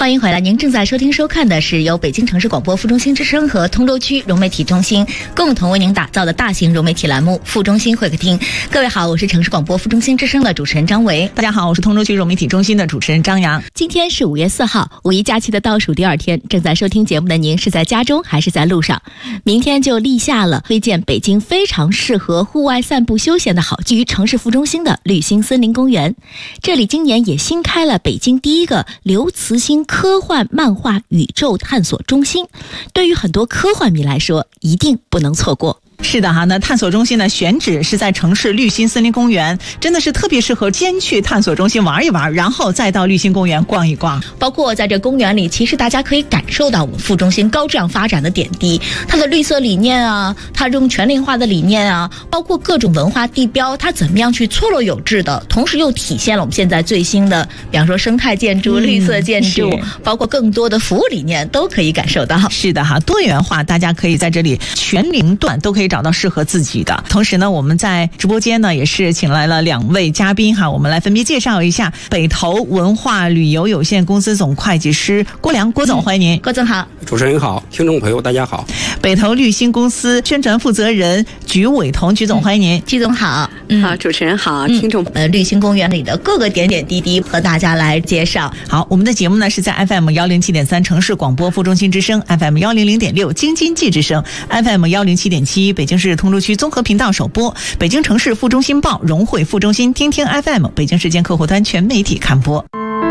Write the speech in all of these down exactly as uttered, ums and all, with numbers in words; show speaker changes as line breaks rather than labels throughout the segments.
欢迎回来，您正在收听收看的是由北京城市广播副中心之声和通州区融媒体中心共同为您打造的大型融媒体栏目副中心会客厅。各位好，我是城市广播副中心之声的主持人张维。
大家好，我是通州区融媒体中心的主持人张扬。
今天是五月四号，五一假期的倒数第二天，正在收听节目的您是在家中还是在路上？明天就立夏了，推荐北京非常适合户外散步休闲的好居城市副中心的绿心森林公园。这里今年也新开了北京第一个刘慈欣科幻漫画宇宙探索中心，对于很多科幻迷来说，一定不能错过。
是的哈，那探索中心呢选址是在城市绿心森林公园，真的是特别适合先去探索中心玩一玩，然后再到绿心公园逛一逛。
包括在这公园里，其实大家可以感受到我们副中心高质量发展的点滴，它的绿色理念啊，它这种全龄化的理念啊，包括各种文化地标，它怎么样去错落有致的，同时又体现了我们现在最新的，比方说生态建筑、嗯、绿色建筑，包括更多的服务理念都可以感受到。
是的哈，多元化，大家可以在这里全龄段都可以找到适合自己的。同时呢，我们在直播间呢也是请来了两位嘉宾哈，我们来分别介绍一下北投文化旅游有限公司总会计师郭良，郭总，欢迎您。
郭总好。
主持人好，听众朋友大家好。
北投绿心公司宣传负责人菊伟彤，菊总，欢迎您。
菊总好。
嗯、好，主持人好，听众
呃绿心公园里的各个点点滴滴和大家来介绍。
好，我们的节目呢是在 F M 一零七点三 城市广播副中心之声， F M 一零零点六 京津冀之声， F M 一零七点七 北京市通州区综合频道首播，北京城市副中心报、融汇副中心听听 F M 北京时间客户端全媒体看播。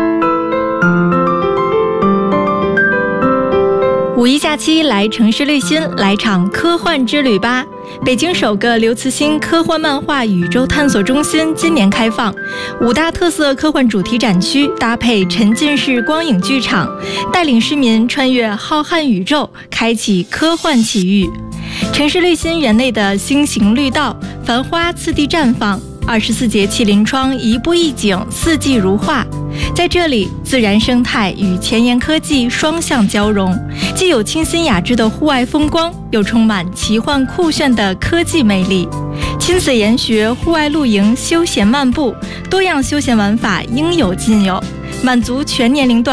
五一假期来城市绿心，来场科幻之旅吧！北京首个刘慈欣科幻漫画宇宙探索中心今年开放，五大特色科幻主题展区搭配沉浸式光影剧场，带领市民穿越浩瀚宇宙，开启科幻奇遇。城市绿心园内的星形绿道，繁花次第绽放，二十四节气临窗，一步一景，四季如画。在这里，自然生态与前沿科技双向交融，既有清新雅致的户外风光，又充满奇幻酷炫的科技魅力。亲子研学、户外露营、休闲漫步，多样休闲玩法应有尽有，满足全年龄段